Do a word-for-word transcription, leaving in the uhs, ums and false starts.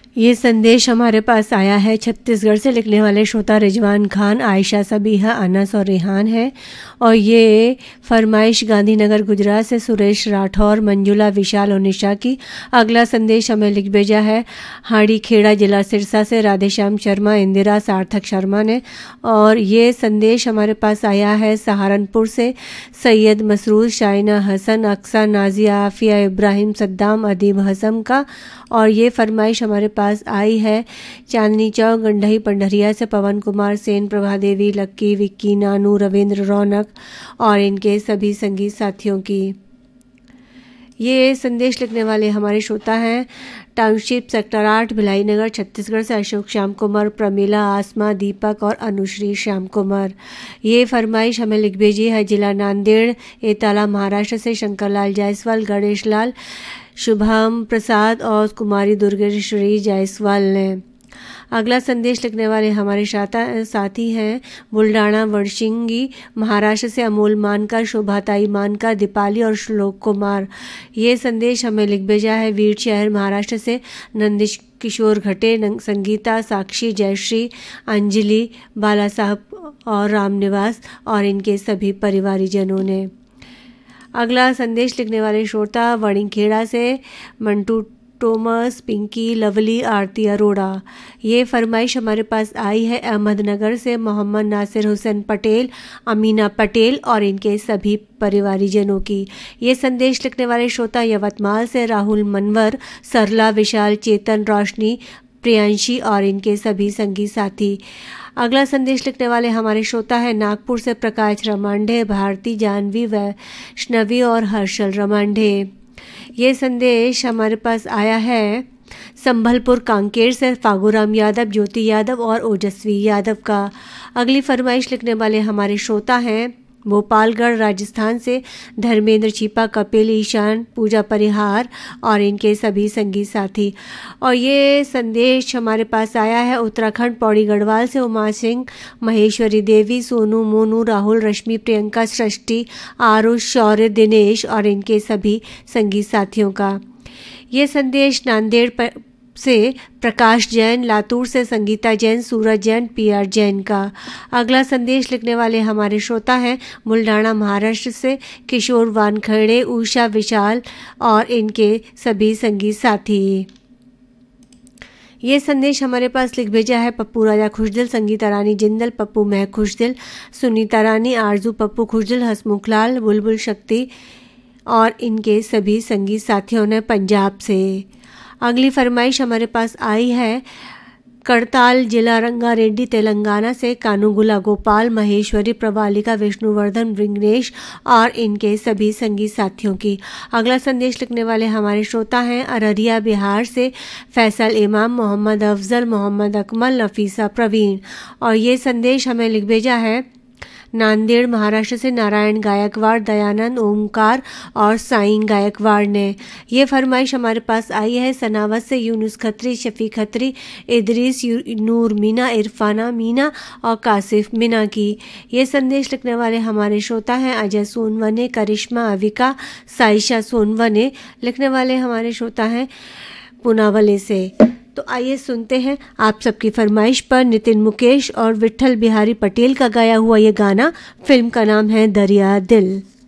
ये संदेश हमारे पास आया है छत्तीसगढ़ से। लिखने वाले श्रोता रिजवान खान, आयशा, सबीहा, अनस और रेहान है। और ये फरमाइश गांधीनगर गुजरात से सुरेश राठौर, मंजुला, विशाल और निशा की। अगला संदेश हमें लिख भेजा है हाड़ी खेड़ा जिला सिरसा से राधेश्याम शर्मा, इंदिरा, सार्थक शर्मा ने। और ये संदेश हमारे पास आया है सहारनपुर से सैयद मसरूर, शाइना हसन, अक्सा, नाजिया, आफिया, इब्राहिम, सद्दाम, अदीब हसन का। और ये फरमाइश हमारे पास आई है चांदनी चौक गंडही पंडरिया से पवन कुमार सेन, प्रभा देवी, लक्की, विक्की, नानू, रविंद्र, रौनक और इनके सभी संगीत साथियों की। ये संदेश लिखने वाले हमारे श्रोता हैं टाउनशिप सेक्टर आठ भिलाई नगर छत्तीसगढ़ से अशोक श्याम कुमार, प्रमीला, आसमा, दीपक और अनुश्री श्याम कुमार। ये फरमाइश हमें लिख भेजी है जिला नांदेड़ एताला महाराष्ट्र से शंकरलाल जायसवाल, गणेश लाल, शुभम प्रसाद और कुमारी दुर्गेश्वरी जायसवाल ने। अगला संदेश लिखने वाले हमारे साथी हैं बुल्डाना वड़शिंगी महाराष्ट्र से अमोल मानकर, शोभाताई मानकर, दीपाली और श्लोक कुमार। ये संदेश हमें लिख भेजा है वीर शहर महाराष्ट्र से नंदिश किशोर घटे, संगीता, साक्षी, जयश्री, अंजलि, बाला साहब और रामनिवास और इनके सभी परिवारीजनों ने। अगला संदेश लिखने वाले श्रोता वणिखेड़ा से मंटू टोमस, पिंकी, लवली, आरती अरोड़ा। ये फरमाइश हमारे पास आई है अहमदनगर से मोहम्मद नासिर हुसैन पटेल, अमीना पटेल और इनके सभी परिवारीजनों की। ये संदेश लिखने वाले श्रोता यवतमाल से राहुल मनवर, सरला, विशाल, चेतन, रोशनी, प्रियांशी और इनके सभी संगी साथी। अगला संदेश लिखने वाले हमारे श्रोता है नागपुर से प्रकाश रमांडे, भारती, जानवी, वैष्णवी और हर्षल रमांडे। ये संदेश हमारे पास आया है संभलपुर कांकेर से फागूराम यादव, ज्योति यादव और ओजस्वी यादव का। अगली फरमाइश लिखने वाले हमारे श्रोता हैं भोपालगढ़ राजस्थान से धर्मेंद्र छिपा, कपिल, ईशान, पूजा परिहार और इनके सभी संगी साथी। और ये संदेश हमारे पास आया है उत्तराखंड पौड़ी गढ़वाल से उमा सिंह, महेश्वरी देवी, सोनू, मोनू, राहुल, रश्मि, प्रियंका, सृष्टि, आरुष, शौर्य, दिनेश और इनके सभी संगी साथियों का। ये संदेश नांदेड़ पर से प्रकाश जैन, लातूर से संगीता जैन, सूरज जैन, पीआर जैन का। अगला संदेश लिखने वाले हमारे श्रोता हैं बुल्डाना महाराष्ट्र से किशोर वानखेड़े, उषा, विशाल और इनके सभी संगी साथी। ये संदेश हमारे पास लिख भेजा है पप्पू राजा खुशदिल, संगीता रानी जिंदल, पप्पू महक खुशदिल, सुनीता रानी, आरजू पप्पू खुशदिल, हसमुख लाल, बुलबुल शक्ति और इनके सभी संगी साथियों ने पंजाब से। अगली फरमाइश हमारे पास आई है करताल जिला रंगारेड्डी तेलंगाना से कानूगुला गोपाल, महेश्वरी, प्रवालिका, विष्णुवर्धन, विघ्नेश और इनके सभी संगी साथियों की। अगला संदेश लिखने वाले हमारे श्रोता हैं अररिया बिहार से फैसल इमाम, मोहम्मद अफजल, मोहम्मद अकमल, नफीसा, प्रवीण। और ये संदेश हमें लिख भेजा है नांदेड़ महाराष्ट्र से नारायण गायकवाड़, दयानंद, ओमकार और साईं गायकवाड़ ने। ये फरमाइश हमारे पास आई है सनावत से यूनुस खत्री, शफी खत्री, इदरीस, नूर मीना, इरफाना मीना और कासिफ मीना की। ये संदेश लिखने वाले हमारे श्रोता हैं अजय सोनवने, करिश्मा, अविका, साइशा सोनवने। लिखने वाले हमारे श्रोता हैं पुनावले से। तो आइए सुनते हैं आप सबकी फरमाइश पर नितिन मुकेश और विट्ठल बिहारी पटेल का गाया हुआ ये गाना। फिल्म का नाम है दरिया दिल।